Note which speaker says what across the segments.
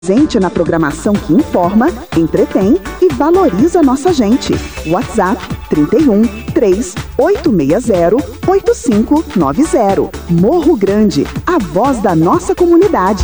Speaker 1: Presente na programação que informa, entretém e valoriza nossa gente. WhatsApp 31 3860 8590. Morro Grande, a voz da nossa comunidade.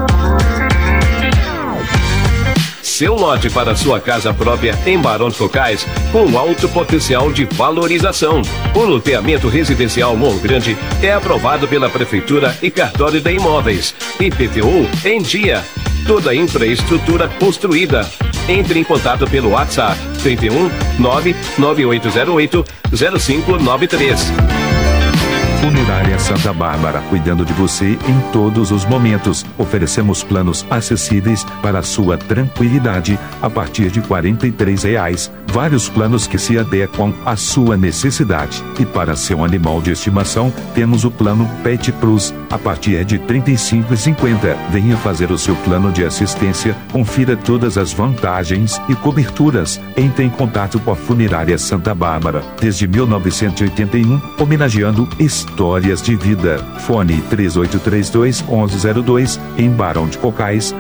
Speaker 2: Seu lote para sua casa própria em Barão de Cocais com alto potencial de valorização. O loteamento residencial Morro Grande é aprovado pela Prefeitura e Cartório de Imóveis. IPTU em dia. Toda a infraestrutura construída. Entre em contato pelo WhatsApp 31 99808 0593.
Speaker 3: Funerária Santa Bárbara, cuidando de você em todos os momentos. Oferecemos planos acessíveis para a sua tranquilidade a partir de R$ 43. Vários planos que se adequam à sua necessidade. E para seu animal de estimação, temos o plano Pet Plus a partir de R$ 35,50. Venha fazer o seu plano de assistência, confira todas as vantagens e coberturas. Entre em contato com a Funerária Santa Bárbara. Desde 1981, homenageando histórias de vida. Fone 3832-1102 em Barão de Cocais,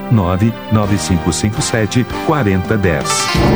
Speaker 3: 99557-4010.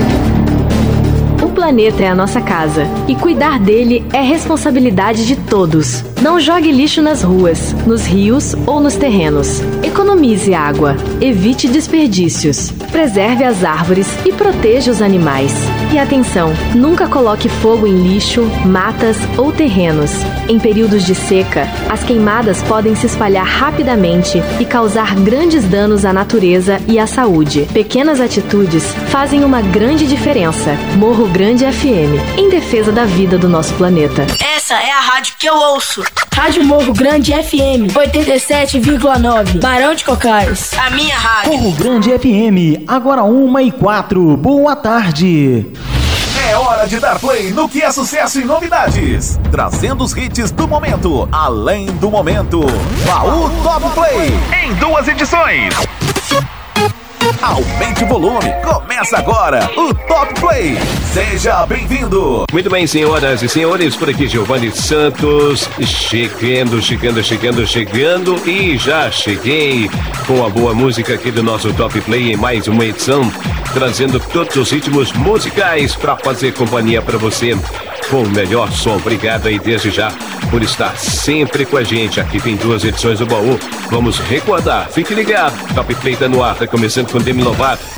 Speaker 4: O planeta é a nossa casa e cuidar dele é responsabilidade de todos. Não jogue lixo nas ruas, nos rios ou nos terrenos. Economize água, evite desperdícios, preserve as árvores e proteja os animais. E atenção, nunca coloque fogo em lixo, matas ou terrenos. Em períodos de seca, as queimadas podem se espalhar rapidamente e causar grandes danos à natureza e à saúde. Pequenas atitudes fazem uma grande diferença. Morro Grande FM, em defesa da vida do nosso planeta.
Speaker 5: Essa é a rádio que eu ouço. Rádio Morro Grande FM 87,9, Barão de Cocais. A minha rádio.
Speaker 6: Morro Grande FM, agora 1h04. Boa tarde.
Speaker 7: É hora de dar play no que é sucesso e novidades. Trazendo os hits do momento, além do momento. Baú Top Play, em 2 edições. Aumente o volume, começa agora o Top Play. Seja bem-vindo.
Speaker 2: Muito bem, senhoras e senhores, por aqui Giovanni Santos, chegando e já cheguei com a boa música aqui do nosso Top Play em mais uma edição, trazendo todos os ritmos musicais para fazer companhia para você com o melhor som. Obrigado aí desde já por estar sempre com a gente. Aqui tem 2 edições do baú. Vamos recordar. Fique ligado. Top Play tá no ar. Tá começando com Demi Lovato.